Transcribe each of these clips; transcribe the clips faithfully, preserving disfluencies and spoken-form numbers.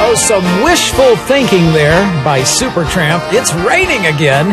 Oh, some wishful thinking there by Supertramp. It's raining again.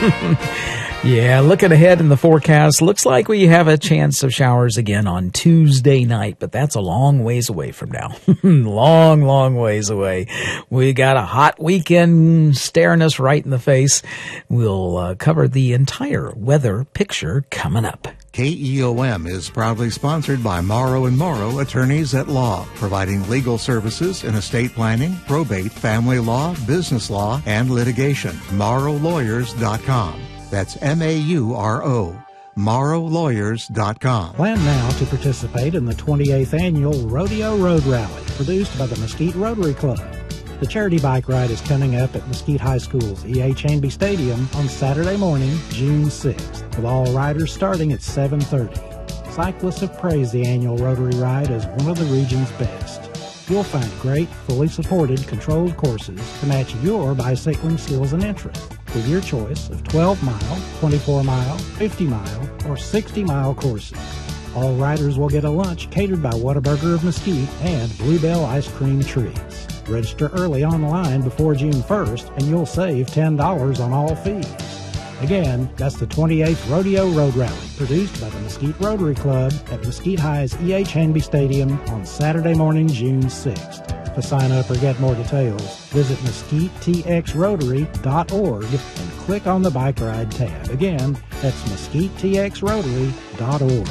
Yeah, looking ahead in the forecast, looks like we have a chance of showers again on Tuesday night, but that's a long ways away from now. long, long ways away. We got a hot weekend staring us right in the face. We'll uh, cover the entire weather picture coming up. K E O M is proudly sponsored by Morrow and Morrow Attorneys at Law, providing legal services in estate planning, probate, family law, business law, and litigation. morrow lawyers dot com. That's M A U R O. morrow lawyers dot com. Plan now to participate in the twenty-eighth Annual Rodeo Road Rally, produced by the Mesquite Rotary Club. The charity bike ride is coming up at Mesquite High School's E H. Hanby Stadium on Saturday morning, June sixth, with all riders starting at seven thirty. Cyclists have praised the annual Rotary Ride as one of the region's best. You'll find great, fully supported, controlled courses to match your bicycling skills and interests, with your choice of twelve mile, twenty-four mile, fifty mile, or sixty mile courses. All riders will get a lunch catered by Whataburger of Mesquite and Bluebell Ice Cream Treats. Register early online before June first, and you'll save ten dollars on all fees. Again, that's the twenty-eighth Rodeo Road Rally, produced by the Mesquite Rotary Club at Mesquite High's E H. Hanby Stadium on Saturday morning, June sixth. To sign up or get more details, visit mesquite t x rotary dot org and click on the Bike Ride tab. Again, that's mesquite t x rotary dot org.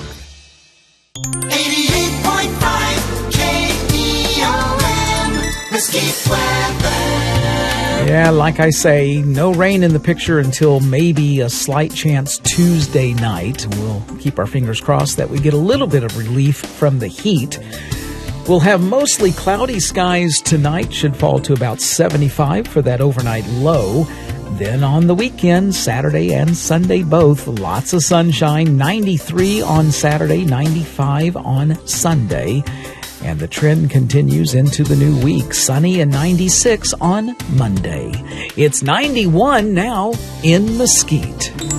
eighty-eight point five K E O M, Mesquite weather. Yeah, like I say, no rain in the picture until maybe a slight chance Tuesday night. We'll keep our fingers crossed that we get a little bit of relief from the heat. We'll have mostly cloudy skies tonight, should fall to about seventy-five for that overnight low. Then on the weekend, Saturday and Sunday both, lots of sunshine, ninety-three on Saturday, ninety-five on Sunday. And the trend continues into the new week, sunny and ninety-six on Monday. It's ninety-one now in Mesquite.